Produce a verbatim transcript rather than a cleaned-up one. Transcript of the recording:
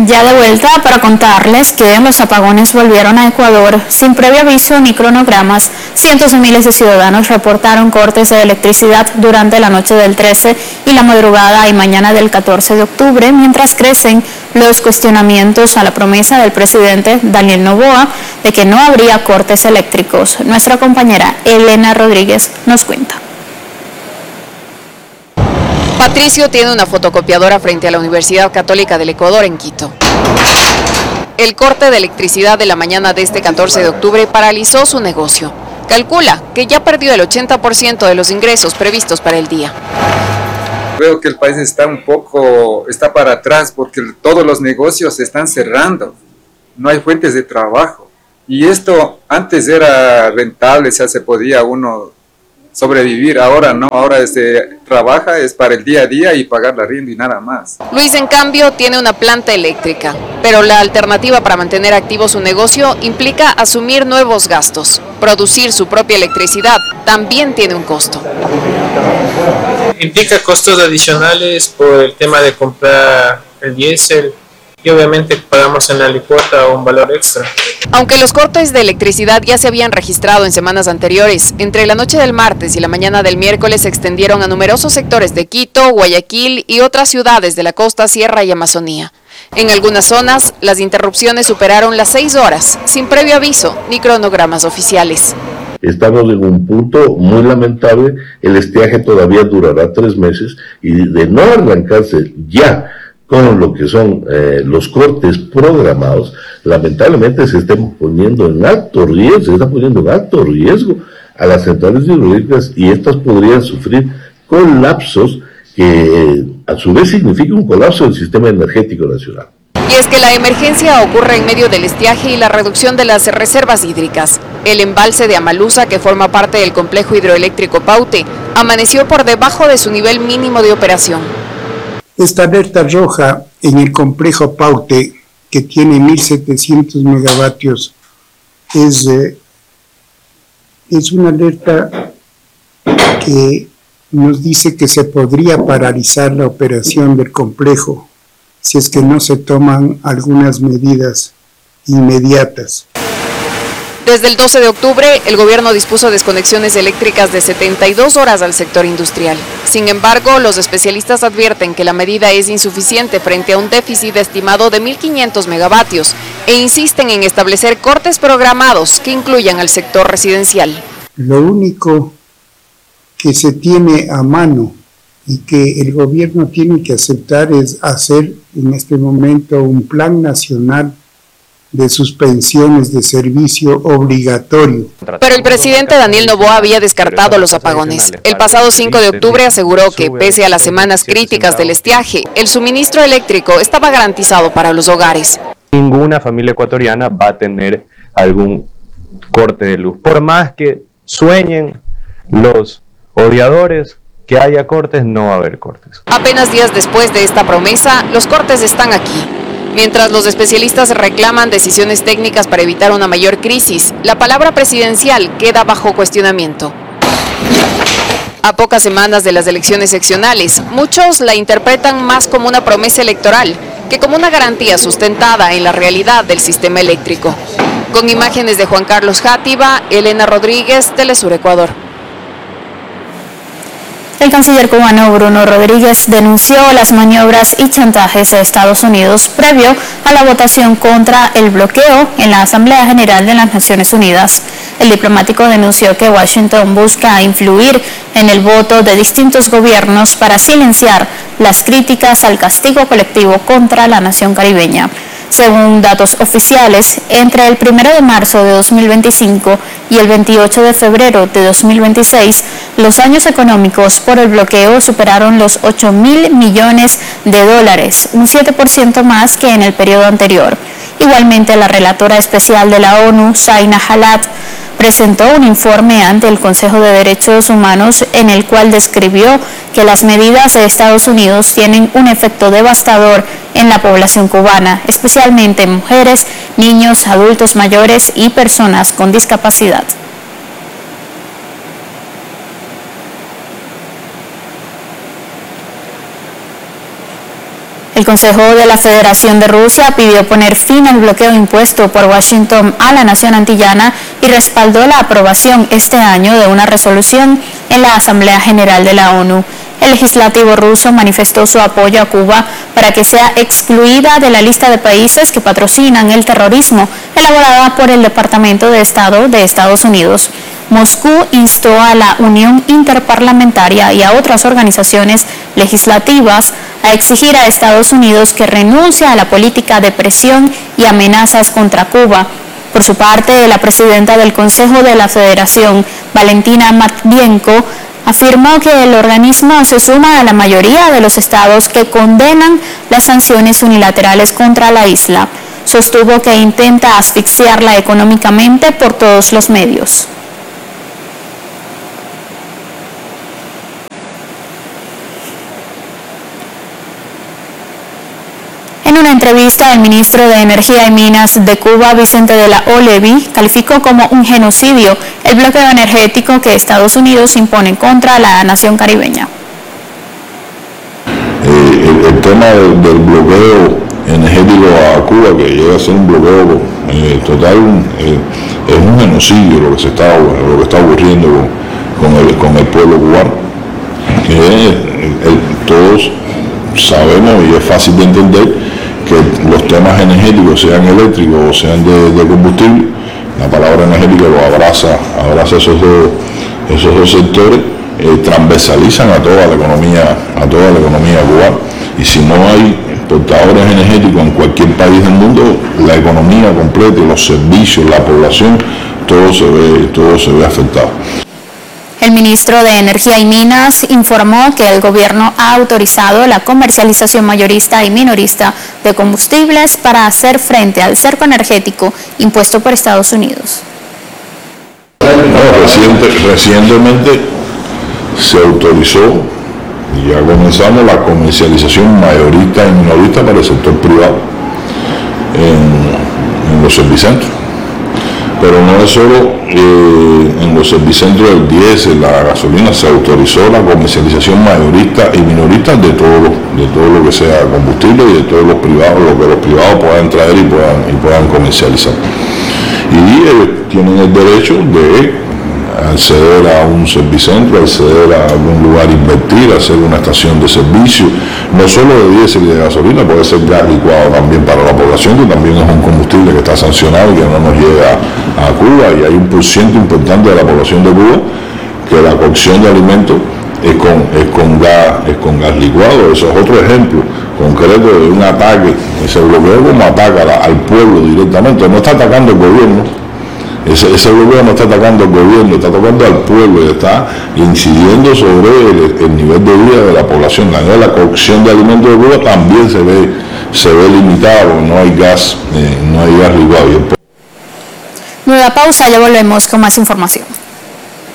Ya de vuelta para contarles que los apagones volvieron a Ecuador sin previo aviso ni cronogramas. Cientos de miles de ciudadanos reportaron cortes de electricidad durante la noche del trece y la madrugada y mañana del catorce de octubre, mientras crecen los cuestionamientos a la promesa del presidente Daniel Noboa de que no habría cortes eléctricos. Nuestra compañera Elena Rodríguez nos cuenta. Patricio tiene una fotocopiadora frente a la Universidad Católica del Ecuador en Quito. El corte de electricidad de la mañana de este catorce de octubre paralizó su negocio. Calcula que ya perdió el ochenta por ciento de los ingresos previstos para el día. Veo que el país está un poco, está para atrás porque todos los negocios se están cerrando. No hay fuentes de trabajo. Y esto antes era rentable, o sea, se podía uno sobrevivir, ahora no, ahora se trabaja es para el día a día y pagar la arriendo y nada más. Luis, en cambio, tiene una planta eléctrica, pero la alternativa para mantener activo su negocio implica asumir nuevos gastos. Producir su propia electricidad también tiene un costo. Implica costos adicionales por el tema de comprar el diésel y obviamente pagamos en la licuota un valor extra. Aunque los cortes de electricidad ya se habían registrado en semanas anteriores, entre la noche del martes y la mañana del miércoles se extendieron a numerosos sectores de Quito, Guayaquil y otras ciudades de la costa, sierra y Amazonía. En algunas zonas, las interrupciones superaron las seis horas, sin previo aviso ni cronogramas oficiales. Estamos en un punto muy lamentable, el estiaje todavía durará tres meses y de no arrancarse ya con lo que son eh, los cortes programados, lamentablemente se está poniendo en alto riesgo, se está poniendo en alto riesgo a las centrales hidroeléctricas y estas podrían sufrir colapsos que eh, a su vez significa un colapso del sistema energético nacional. Y es que la emergencia ocurre en medio del estiaje y la reducción de las reservas hídricas. El embalse de Amalusa, que forma parte del complejo hidroeléctrico Paute, amaneció por debajo de su nivel mínimo de operación. Esta alerta roja en el complejo Paute, que tiene mil setecientos megavatios, es, eh, es una alerta que nos dice que se podría paralizar la operación del complejo si es que no se toman algunas medidas inmediatas. Desde el doce de octubre, el gobierno dispuso desconexiones eléctricas de setenta y dos horas al sector industrial. Sin embargo, los especialistas advierten que la medida es insuficiente frente a un déficit estimado de mil quinientos megavatios e insisten en establecer cortes programados que incluyan al sector residencial. Lo único que se tiene a mano y que el gobierno tiene que aceptar es hacer en este momento un plan nacional de suspensiones de servicio obligatorio. Pero el presidente Daniel Noboa había descartado los apagones. El pasado cinco de octubre aseguró que, pese a las semanas críticas del estiaje, el suministro eléctrico estaba garantizado para los hogares. Ninguna familia ecuatoriana va a tener algún corte de luz. Por más que sueñen los odiadores que haya cortes, no va a haber cortes. Apenas días después de esta promesa, los cortes están aquí. Mientras los especialistas reclaman decisiones técnicas para evitar una mayor crisis, la palabra presidencial queda bajo cuestionamiento. A pocas semanas de las elecciones seccionales, muchos la interpretan más como una promesa electoral que como una garantía sustentada en la realidad del sistema eléctrico. Con imágenes de Juan Carlos Játiva, Elena Rodríguez, Telesur Ecuador. El canciller cubano Bruno Rodríguez denunció las maniobras y chantajes de Estados Unidos previo a la votación contra el bloqueo en la Asamblea General de las Naciones Unidas. El diplomático denunció que Washington busca influir en el voto de distintos gobiernos para silenciar las críticas al castigo colectivo contra la nación caribeña. Según datos oficiales, entre el primero de marzo de dos mil veinticinco y el veintiocho de febrero de dos mil veintiséis, los daños económicos por el bloqueo superaron los ocho mil millones de dólares, un siete por ciento más que en el periodo anterior. Igualmente, la relatora especial de la ONU, Zaina Halat, presentó un informe ante el Consejo de Derechos Humanos en el cual describió que las medidas de Estados Unidos tienen un efecto devastador en la población cubana, especialmente en mujeres, niños, adultos mayores y personas con discapacidad. El Consejo de la Federación de Rusia pidió poner fin al bloqueo impuesto por Washington a la nación antillana y respaldó la aprobación este año de una resolución en la Asamblea General de la ONU. El legislativo ruso manifestó su apoyo a Cuba para que sea excluida de la lista de países que patrocinan el terrorismo, elaborada por el Departamento de Estado de Estados Unidos. Moscú instó a la Unión Interparlamentaria y a otras organizaciones legislativas a exigir a Estados Unidos que renuncie a la política de presión y amenazas contra Cuba. Por su parte, la presidenta del Consejo de la Federación, Valentina Matvienko, afirmó que el organismo se suma a la mayoría de los estados que condenan las sanciones unilaterales contra la isla. Sostuvo que intenta asfixiarla económicamente por todos los medios. En una entrevista, el ministro de Energía y Minas de Cuba, Vicente de la Olevi, calificó como un genocidio el bloqueo energético que Estados Unidos impone contra la nación caribeña. Eh, el, el tema del, del bloqueo energético a Cuba, que llega a ser un bloqueo eh, total, eh, es un genocidio lo que se está, lo que está ocurriendo con, con, el, con el pueblo cubano. Eh, el, el, todos sabemos y es fácil de entender que los temas energéticos, sean eléctricos o sean de, de combustible, la palabra energética lo abraza, abraza esos dos, esos dos sectores, eh, transversalizan a toda la economía, a toda la economía cubana. Y si no hay portadores energéticos en cualquier país del mundo, la economía completa, los servicios, la población, todo se ve, todo se ve afectado. El ministro de Energía y Minas informó que el gobierno ha autorizado la comercialización mayorista y minorista de combustibles para hacer frente al cerco energético impuesto por Estados Unidos. No, reciente, recientemente se autorizó y ya comenzamos la comercialización mayorista y minorista para el sector privado en, en los servicentros. Pero no es solo eh, en los servicentros del diésel, la gasolina, se autorizó la comercialización mayorista y minorista de todo lo, de todo lo que sea combustible y de todos los privados, lo que los privados puedan traer y puedan, y puedan comercializar. Y ellos tienen el derecho de acceder a un servicentro, acceder a algún lugar, invertir, hacer una estación de servicio, no solo de diésel y de gasolina, puede ser gas licuado también para la población, que también es un combustible que está sancionado y que no nos llega a Cuba, y hay un por ciento importante de la población de Cuba que la cocción de alimentos es con, es con gas, es con gas licuado. Eso es otro ejemplo concreto de un ataque, ese bloqueo como ataca al pueblo directamente, no está atacando el gobierno. Ese, ese bloqueo no está atacando al gobierno, está atacando al pueblo y está incidiendo sobre el, el nivel de vida de la población. La, la cocción de alimentos de Cuba también se ve, se ve limitada, no hay gas, eh, no hay gas licuado. Nueva pausa, ya volvemos con más información.